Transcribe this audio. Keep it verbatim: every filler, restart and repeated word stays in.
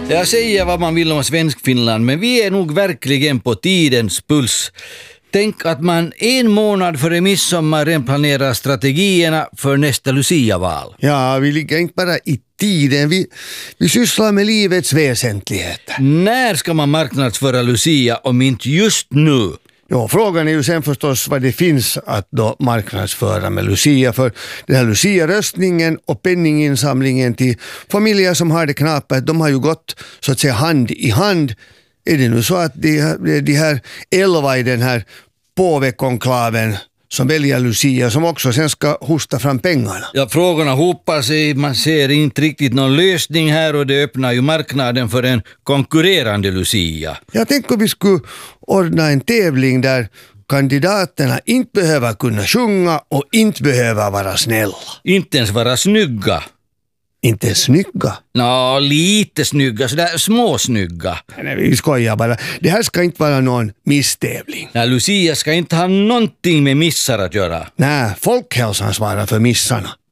Jag säger vad man vill om Svenskfinland, men vi är nog verkligen på tidens puls. Tänk att man en månad före midsommar redan planerar strategierna för nästa Lucia-val. Ja, vi ligger inte bara i tiden, vi, vi sysslar med livets väsentligheter. När ska man marknadsföra Lucia om inte just nu? Ja, frågan är ju sen förstås vad det finns att då marknadsföra med Lucia, för den här Lucia-röstningen och penninginsamlingen till familjer som har det knapert, de har ju gått så att säga hand i hand. Är det nu så att de, de här elva i den här påvekonklaven som väljer Lucia som också sen ska hosta fram pengarna? Ja, frågorna hopar sig, man ser inte riktigt någon lösning här och det öppnar ju marknaden för en konkurrerande Lucia. Jag tänker vi skulle ordna en tävling där kandidaterna inte behöver kunna sjunga och inte behöver vara snälla. Inte ens vara snygga. Inte snygga. Nå, lite snygga, sådär småsnygga. Nej, vi skojar bara. Det här ska inte vara någon misstävling. Ja, Lucia ska inte ha någonting med missar att göra. Nej, folkhälsan svarar för missarna.